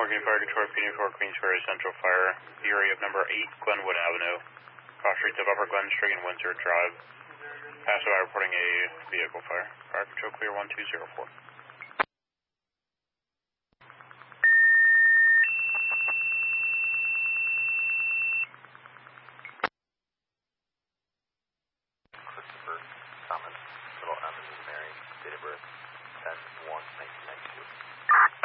Morgan Fire Control, PD for Queensferry Central Fire, the area of number 8 Glenwood Avenue, cross streets of Upper Glen Street and Windsor Drive. Passerby reporting a vehicle fire. Fire Control clear 1204.